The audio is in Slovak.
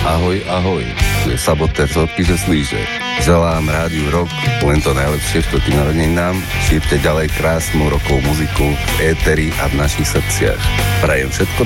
Ahoj, ahoj, tu je Sabotér z Orkyže Slíže. Želám Rádiu Rock len to najlepšie štvrtým narodeninám. Šírte ďalej krásnu rockovú muziku v éteri a v našich srdciach. Prajem všetko